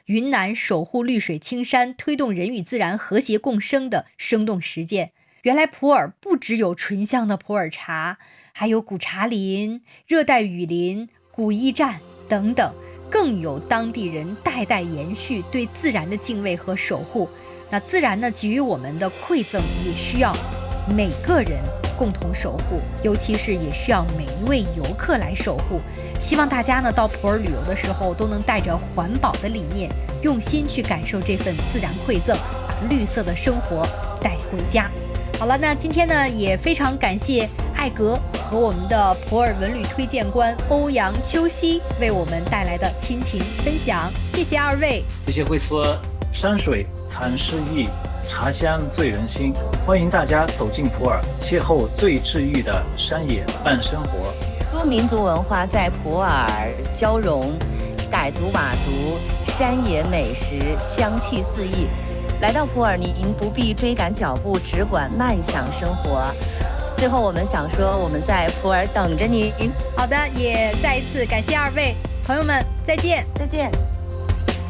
云南守护绿水青山、推动人与自然和谐共生的生动实践。原来普洱不只有醇香的普洱茶，还有古茶林、热带雨林、古驿站等等，更有当地人代代延续对自然的敬畏和守护。那自然呢，给予我们的馈赠也需要每个人共同守护，尤其是也需要每一位游客来守护。希望大家呢到普洱旅游的时候都能带着环保的理念，用心去感受这份自然馈赠，把绿色的生活带回家。好了，那今天呢也非常感谢艾格和我们的普洱文旅推荐官欧阳秋熙为我们带来的亲情分享，谢谢二位。 谢谢惠斯。山水藏诗意，茶香醉人心，欢迎大家走进普洱，邂逅最治愈的山野慢生活。 多民族文化在普洱交融，傣族、佤族山野美食香气四溢。来到普洱，您不必追赶脚步，只管慢享生活。最后，我们想说，我们在普洱等着您。 好的，也再一次感谢二位朋友们，再见， 再见。